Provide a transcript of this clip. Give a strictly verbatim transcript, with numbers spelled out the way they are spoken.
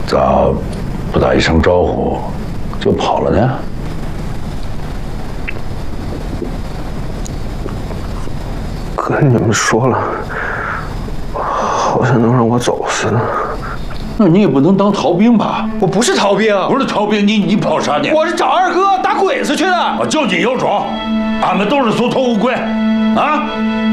咋不打一声招呼就跑了呢？ 跟你们说了，好像能让我走似的。 那你也不能当逃兵吧？ 我不是逃兵， 不是逃兵，你你跑啥呢？ 我是找二哥打鬼子去的。 我就你有种，俺们都是缩头乌龟，啊！